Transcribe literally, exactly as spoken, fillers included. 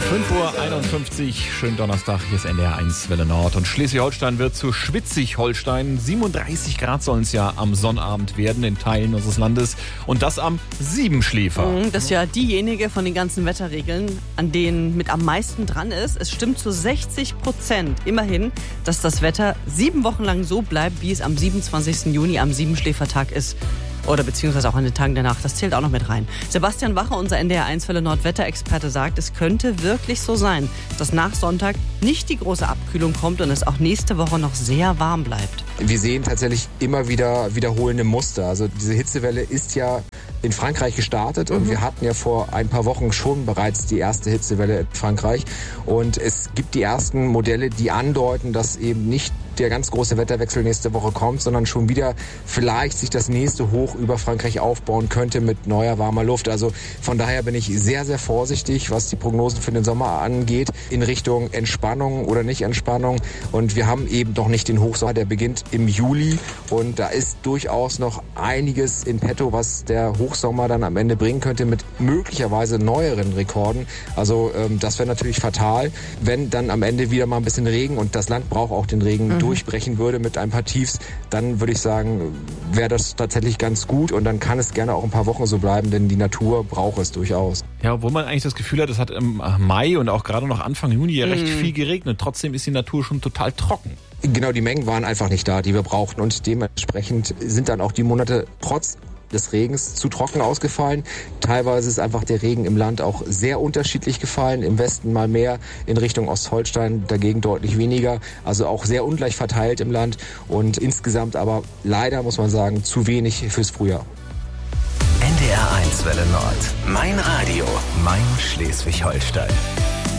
fünf Uhr einundfünfzig, schönen Donnerstag, hier ist N D R eins Welle Nord und Schleswig-Holstein wird zu Schwitzig-Holstein. siebenunddreißig Grad sollen es ja am Sonnabend werden in Teilen unseres Landes und das am Siebenschläfer. Das ist ja diejenige von den ganzen Wetterregeln, an denen mit am meisten dran ist. Es stimmt zu sechzig Prozent immerhin, dass das Wetter sieben Wochen lang so bleibt, wie es am siebenundzwanzigsten Juni am Siebenschläfertag ist. Oder beziehungsweise auch an den Tagen danach. Das zählt auch noch mit rein. Sebastian Wache, unser N D R eins Welle Nord Wetterexperte, sagt, es könnte wirklich so sein, dass nach Sonntag nicht die große Abkühlung kommt und es auch nächste Woche noch sehr warm bleibt. Wir sehen tatsächlich immer wieder wiederholende Muster. Also diese Hitzewelle ist ja in Frankreich gestartet und mhm. wir hatten ja vor ein paar Wochen schon bereits die erste Hitzewelle in Frankreich. Und es gibt die ersten Modelle, die andeuten, dass eben nicht der ganz große Wetterwechsel nächste Woche kommt, sondern schon wieder vielleicht sich das nächste Hoch über Frankreich aufbauen könnte mit neuer warmer Luft. Also von daher bin ich sehr, sehr vorsichtig, was die Prognosen für den Sommer angeht, in Richtung Entspannung oder nicht Entspannung. Und wir haben eben noch nicht den Hochsommer, der beginnt im Juli. Und da ist durchaus noch einiges in petto, was der Hochsommer dann am Ende bringen könnte mit möglicherweise neueren Rekorden. Also ähm, das wäre natürlich fatal, wenn dann am Ende wieder mal ein bisschen Regen, und das Land braucht auch den Regen, mhm. durchbrechen würde mit ein paar Tiefs, dann würde ich sagen, wäre das tatsächlich ganz gut und dann kann es gerne auch ein paar Wochen so bleiben, denn die Natur braucht es durchaus. Ja, obwohl man eigentlich das Gefühl hat, es hat im Mai und auch gerade noch Anfang Juni ja recht mm. viel geregnet. Trotzdem ist die Natur schon total trocken. Genau, die Mengen waren einfach nicht da, die wir brauchten, und dementsprechend sind dann auch die Monate trotz des Regens zu trocken ausgefallen. Teilweise ist einfach der Regen im Land auch sehr unterschiedlich gefallen. Im Westen mal mehr, in Richtung Ostholstein dagegen deutlich weniger. Also auch sehr ungleich verteilt im Land und insgesamt aber leider, muss man sagen, zu wenig fürs Frühjahr. N D R eins Welle Nord. Mein Radio. Mein Schleswig-Holstein.